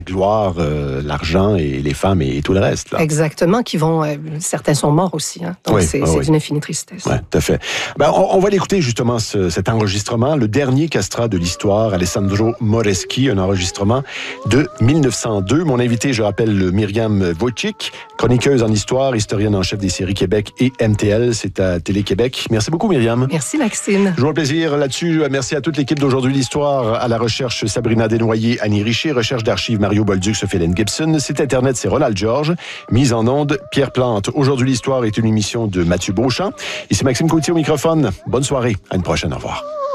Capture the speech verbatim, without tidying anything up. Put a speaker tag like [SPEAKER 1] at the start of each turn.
[SPEAKER 1] gloire, euh, l'argent et les femmes et, et tout le reste. Là.
[SPEAKER 2] Exactement, qui vont... Euh, certains sont morts aussi, hein, donc
[SPEAKER 1] oui,
[SPEAKER 2] c'est,
[SPEAKER 1] oui,
[SPEAKER 2] c'est
[SPEAKER 1] oui.
[SPEAKER 2] d'une infinie tristesse.
[SPEAKER 1] Oui, tout à fait. Ben, on, on va l'écouter justement, ce, cet enregistrement, le dernier castrat de l'histoire, Alessandro Moreschi, un enregistrement de mille neuf cent deux. Mon invité, je rappelle, Myriam Wojcik, chroniqueuse en histoire, historienne en chef des séries Québec et M T L, c'est à Télé-Québec. Merci beaucoup, Myriam.
[SPEAKER 2] Merci, Maxime.
[SPEAKER 1] Je vous un plaisir là-dessus. Merci à toute l'équipe d'Aujourd'hui l'Histoire, à la recherche Sabrina Desnoyers, Annie Richer, recherche d'archives Mario Bolduc, Sophie-Hélène Gibson, site Internet, c'est Ronald Georges, mise en onde, Pierre Plante. Aujourd'hui l'Histoire est une émission de Mathieu Beauchamp. Ici Maxime Coutier au microphone. Bonne soirée. À une prochaine. Au revoir.